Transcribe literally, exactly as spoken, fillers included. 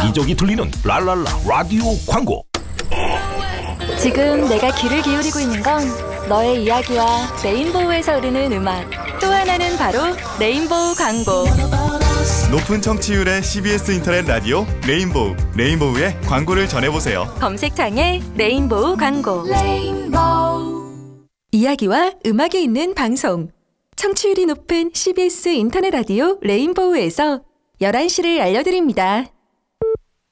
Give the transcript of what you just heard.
여기저기 들리는 랄랄라 라디오 광고. 지금 내가 귀를 기울이고 있는 건 너의 이야기와 레인보우에서 흐르는 음악, 또 하나는 바로 레인보우 광고. 높은 청취율의 씨비에스 인터넷 라디오 레인보우. 레인보우의 광고를 전해보세요. 검색창에 레인보우 광고. 레인보우. 이야기와 음악이 있는 방송. 청취율이 높은 씨비에스 인터넷 라디오 레인보우에서 열한 시를 알려드립니다.